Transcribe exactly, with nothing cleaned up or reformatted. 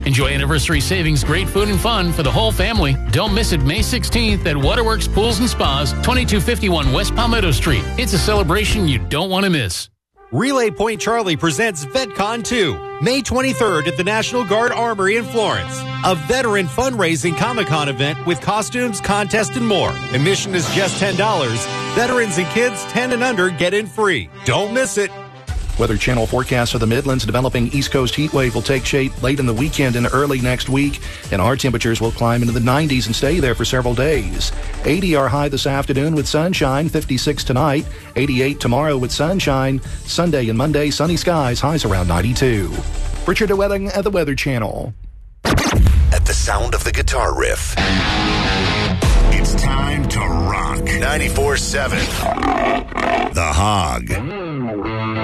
Enjoy anniversary savings, great food and fun for the whole family. Don't miss it May sixteenth at Waterworks Pools and Spas, twenty-two fifty-one West Palmetto Street. It's a celebration you don't want to miss. Relay Point Charlie presents VetCon two, May twenty-third at the National Guard Armory in Florence. A veteran fundraising Comic-Con event with costumes, contests, and more. Admission is just ten dollars. Veterans and kids ten and under get in free. Don't miss it. Weather Channel forecasts for the Midlands. Developing East Coast heat wave will take shape late in the weekend and early next week, and our temperatures will climb into the nineties and stay there for several days. eighty our high this afternoon with sunshine, fifty-six tonight, eighty-eight tomorrow with sunshine, Sunday and Monday sunny skies, highs around ninety-two. Richard DeWelling at the Weather Channel. At the sound of the guitar riff, it's time to rock. ninety-four seven The Hog.